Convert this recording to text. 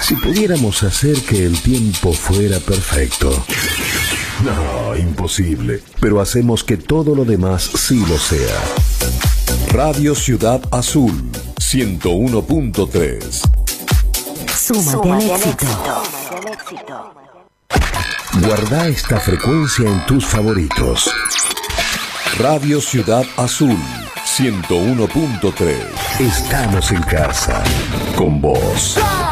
Si pudiéramos hacer que el tiempo fuera perfecto. No, imposible. Pero hacemos que todo lo demás sí lo sea. Radio Ciudad Azul, 101.3. Súmate al éxito. Guarda esta frecuencia en tus favoritos. Radio Ciudad Azul, 101.3. Estamos en casa con vos.